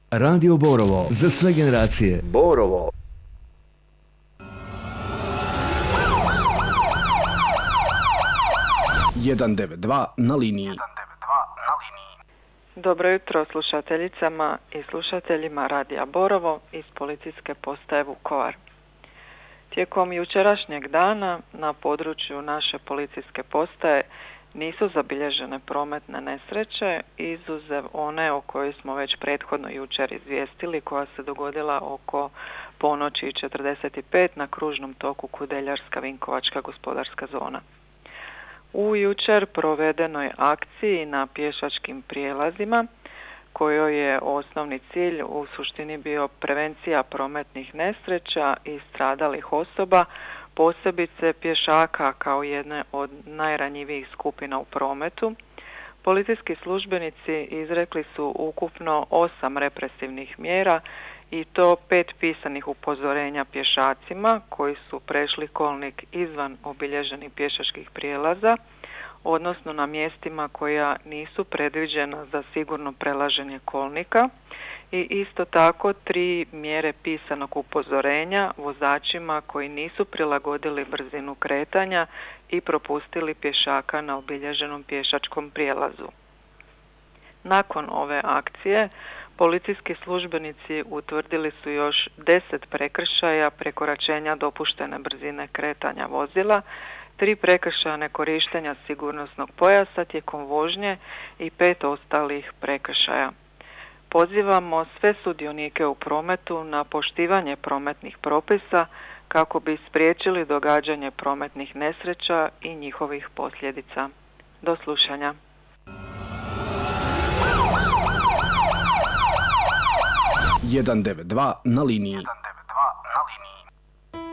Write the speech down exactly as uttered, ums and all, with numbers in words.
Radio Borovo, za sve generacije. Borovo. jedan devet dva na liniji. Dobro jutro slušateljicama i slušateljima Radija Borovo iz policijske postaje Vukovar. Tijekom jučerašnjeg dana na području naše policijske postaje nisu zabilježene prometne nesreće, izuzev one o kojoj smo već prethodno jučer izvijestili, koja se dogodila oko ponoći i četrdeset pet na kružnom toku Kudeljarska Vinkovačka gospodarska zona. U jučer provedenoj akciji na pješačkim prijelazima, kojoj je osnovni cilj u suštini bio prevencija prometnih nesreća i stradalih osoba, posebice pješaka kao jedne od najranjivijih skupina u prometu, policijski službenici izrekli su ukupno osam represivnih mjera i to pet pisanih upozorenja pješacima koji su prešli kolnik izvan obilježenih pješačkih prijelaza, odnosno na mjestima koja nisu predviđena za sigurno prelaženje kolnika, i isto tako tri mjere pisanog upozorenja vozačima koji nisu prilagodili brzinu kretanja i propustili pješaka na obilježenom pješačkom prijelazu. Nakon ove akcije policijski službenici utvrdili su još deset prekršaja prekoračenja dopuštene brzine kretanja vozila, tri prekršaja nekorištenja sigurnosnog pojasa tijekom vožnje i pet ostalih prekršaja. Pozivamo sve sudionike u prometu na poštivanje prometnih propisa kako bi spriječili događanje prometnih nesreća i njihovih posljedica. Do slušanja. jedan devet dva na liniji. jedan devet dva na liniji.